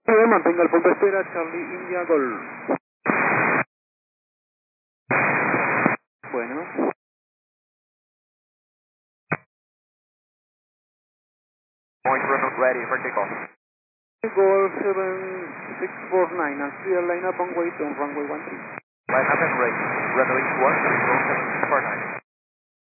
Mantenga el punto de espera, Charlie India Golf. Bueno. Point runway ready for takeoff. Golf 7649, and clear line up on way to runway 13. Line up and ready. Runway 13, Golf 7649.